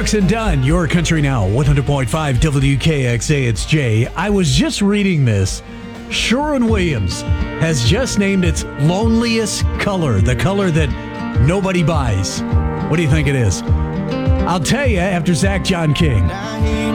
Brooks and Dunn, your country now, 100.5 WKXA. It's Jay. I was just reading this. Sherwin-Williams has just named its loneliest color, the color that nobody buys. What do you think it is? I'll tell you after Zach John King.